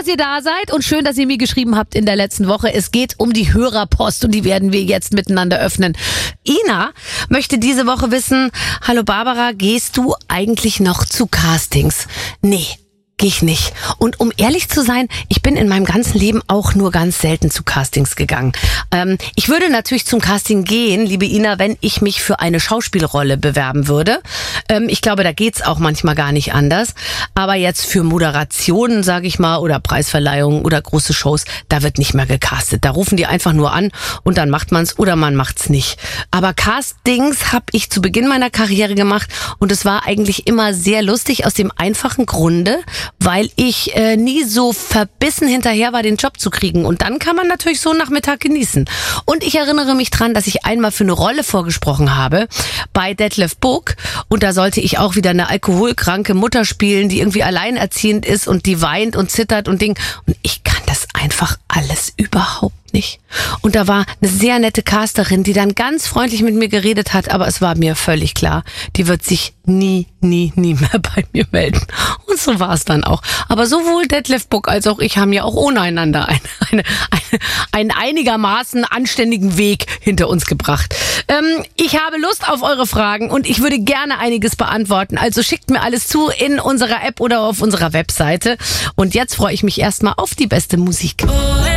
dass ihr da seid und schön, dass ihr mir geschrieben habt in der letzten Woche. Es geht um die Hörerpost und die werden wir jetzt miteinander öffnen. Ina möchte diese Woche wissen, hallo Barbara, gehst du eigentlich noch zu Castings? Nee. Gehe ich nicht. Und um ehrlich zu sein, ich bin in meinem ganzen Leben auch nur ganz selten zu Castings gegangen. Ich würde natürlich zum Casting gehen, liebe Ina, wenn ich mich für eine Schauspielrolle bewerben würde. Ich glaube, da geht's auch manchmal gar nicht anders. Aber jetzt für Moderationen, sage ich mal, oder Preisverleihungen oder große Shows, da wird nicht mehr gecastet. Da rufen die einfach nur an und dann macht man's oder man macht's nicht. Aber Castings habe ich zu Beginn meiner Karriere gemacht und es war eigentlich immer sehr lustig aus dem einfachen Grunde, weil ich nie so verbissen hinterher war, den Job zu kriegen. Und dann kann man natürlich so einen Nachmittag genießen. Und ich erinnere mich dran, dass ich einmal für eine Rolle vorgesprochen habe bei Detlef Book. Und da sollte ich auch wieder eine alkoholkranke Mutter spielen, die irgendwie alleinerziehend ist und die weint und zittert und Ding. Und ich kann das einfach alles überhaupt nicht. Und da war eine sehr nette Casterin, die dann ganz freundlich mit mir geredet hat, aber es war mir völlig klar, die wird sich nie mehr bei mir melden. Und so war es dann auch. Aber sowohl Detlef Book als auch ich haben ja auch ohne einander einen einigermaßen anständigen Weg hinter uns gebracht. Ich habe Lust auf eure Fragen und ich würde gerne einiges beantworten. Also schickt mir alles zu in unserer App oder auf unserer Webseite. Und jetzt freue ich mich erstmal auf die beste Musik.